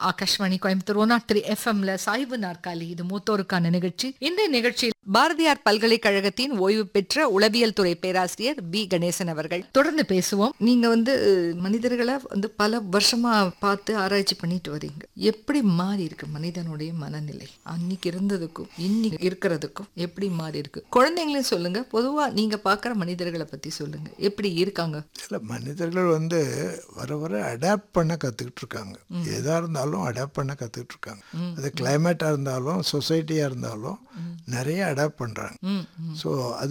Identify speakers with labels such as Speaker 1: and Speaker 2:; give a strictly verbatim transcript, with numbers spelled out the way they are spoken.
Speaker 1: Akashvani Coimbatore one not three எஃப்எம்ல சாய்வு நாற்காலி, இது மூத்தோருக்கான நிகழ்ச்சி. இந்த நிகழ்ச்சியில் பாரதியார் பல்கலைக்கழகத்தின் ஓய்வு பெற்ற உளவியல் துறை பேராசிரியர் பி கணேசன் அவர்கள். தொடர்ந்து பேசுவோம். நீங்க வந்து மனிதர்களை வந்து பல வருஷமா பார்த்து ஆராய்ச்சி பண்ணிட்டு வரீங்க. எப்படி மாறி இருக்கு மனிதனுடைய மனநிலை அன்னைக்கு இருந்ததுக்கும் இன்னைக்கு இருக்கிறதுக்கும்? எப்படி மாறி இருக்கு? குழந்தைங்களையும் சொல்லுங்க, பொதுவா நீங்க பாக்குற மனிதர்களை பத்தி சொல்லுங்க, எப்படி இருக்காங்க?
Speaker 2: சில மனிதர்கள் வந்து வர வர அடாப்ட் பண்ண கற்றுக்கிட்டு இருக்காங்க. எதாக இருந்தாலும் அடாப்ட் பண்ண கற்றுக்கிட்டு இருக்காங்க. அது கிளைமேட்டாக இருந்தாலும் சொசைட்டியாக இருந்தாலும் நிறைய அடாப்ட் பண்ணுறாங்க. ஸோ அது